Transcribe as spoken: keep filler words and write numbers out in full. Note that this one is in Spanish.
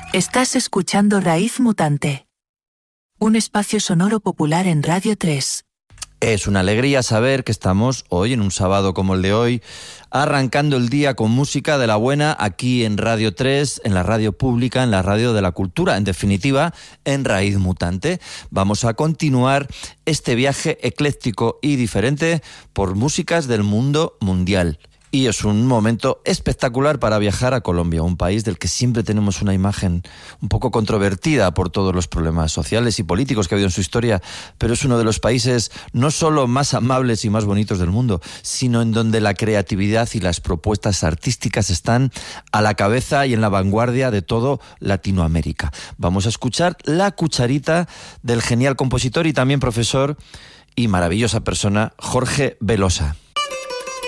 Estás escuchando Raíz Mutante, un espacio sonoro popular en Radio tres. Es una alegría saber que estamos hoy, en un sábado como el de hoy, arrancando el día con música de la buena aquí en Radio tres, en la radio pública, en la radio de la cultura, en definitiva, en Raíz Mutante. Vamos a continuar este viaje ecléctico y diferente por músicas del mundo mundial. Y es un momento espectacular para viajar a Colombia, un país del que siempre tenemos una imagen un poco controvertida por todos los problemas sociales y políticos que ha habido en su historia, pero es uno de los países no solo más amables y más bonitos del mundo, sino en donde la creatividad y las propuestas artísticas están a la cabeza y en la vanguardia de todo Latinoamérica. Vamos a escuchar La Cucharita del genial compositor y también profesor y maravillosa persona Jorge Velosa.